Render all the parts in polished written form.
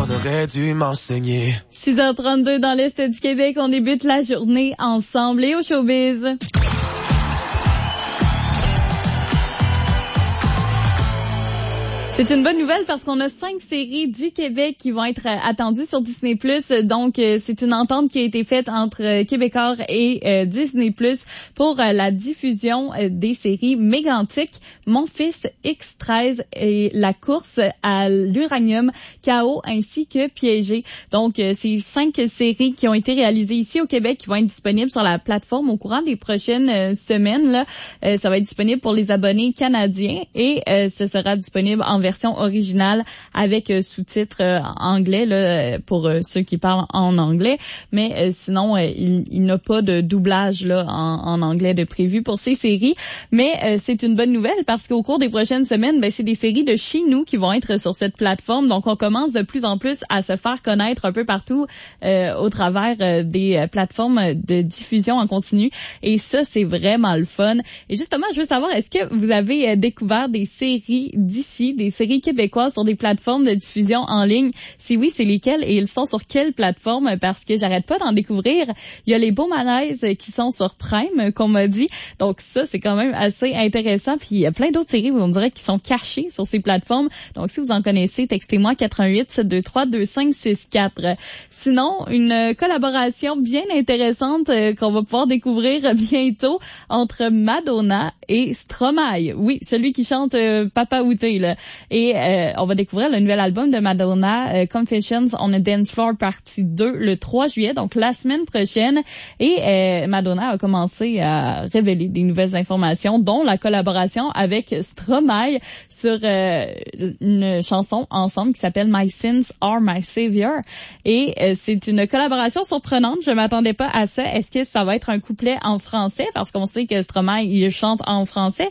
on aurait dû m'enseigner. 6h32 dans l'Est du Québec, on débute la journée ensemble et au showbiz. C'est une bonne nouvelle parce qu'on a 5 séries du Québec qui vont être attendues sur Disney+. Donc, c'est une entente qui a été faite entre Québécois et Disney+, pour la diffusion des séries Mégantic, Mon fils X13 et La course à l'uranium, Chaos ainsi que Piégé. Donc, c'est 5 séries qui ont été réalisées ici au Québec qui vont être disponibles sur la plateforme au courant des prochaines semaines. Là, ça va être disponible pour les abonnés canadiens et ce sera disponible en version originale avec sous-titres anglais là, pour ceux qui parlent en anglais, mais sinon il n'a pas de doublage là en anglais de prévu pour ces séries, mais c'est une bonne nouvelle parce qu'au cours des prochaines semaines, c'est des séries de chez nous qui vont être sur cette plateforme, donc on commence de plus en plus à se faire connaître un peu partout au travers des plateformes de diffusion en continu, et ça c'est vraiment le fun. Et justement, je veux savoir, est-ce que vous avez découvert des séries d'ici, des séries québécoises sur des plateformes de diffusion en ligne? Si oui, c'est lesquelles et ils sont sur quelle plateforme? Parce que j'arrête pas d'en découvrir. Il y a les Beaux Malaises qui sont sur Prime, qu'on m'a dit. Donc ça, c'est quand même assez intéressant. Puis il y a plein d'autres séries où on dirait qui sont cachées sur ces plateformes. Donc si vous en connaissez, textez-moi 88 723 2564. Sinon, une collaboration bien intéressante qu'on va pouvoir découvrir bientôt entre Madonna et Stromae. Oui, celui qui chante Papa Outé là. Et on va découvrir le nouvel album de Madonna, Confessions on a Dance Floor partie 2, le 3 juillet, donc la semaine prochaine. Et Madonna a commencé à révéler des nouvelles informations, dont la collaboration avec Stromae sur une chanson ensemble qui s'appelle My Sins Are My Savior. Et c'est une collaboration surprenante, je m'attendais pas à ça. Est-ce que ça va être un couplet en français? Parce qu'on sait que Stromae, il chante en français.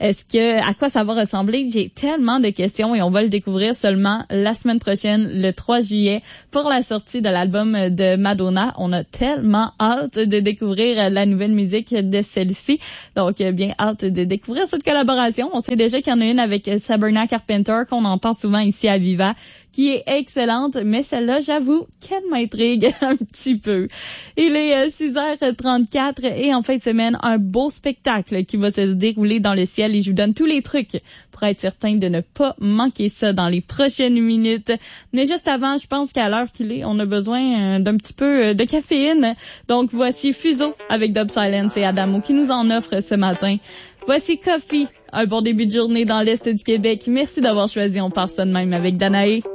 À quoi ça va ressembler? J'ai tellement de questions et on va le découvrir seulement la semaine prochaine, le 3 juillet, pour la sortie de l'album de Madonna. On a tellement hâte de découvrir la nouvelle musique de celle-ci. Donc, bien hâte de découvrir cette collaboration. On sait déjà qu'il y en a une avec Sabrina Carpenter qu'on entend souvent ici à Viva, qui est excellente, mais celle-là, j'avoue, qu'elle m'intrigue un petit peu. Il est 6h34 et en fin de semaine, un beau spectacle qui va se dérouler dans le ciel et je vous donne tous les trucs pour être certain de ne pas manquer ça dans les prochaines minutes. Mais juste avant, je pense qu'à l'heure qu'il est, on a besoin d'un petit peu de caféine. Donc voici Fuseau avec Dub Silence et Adamo qui nous en offrent ce matin. Voici Coffee, un bon début de journée dans l'Est du Québec. Merci d'avoir choisi On part ça de même avec Danae.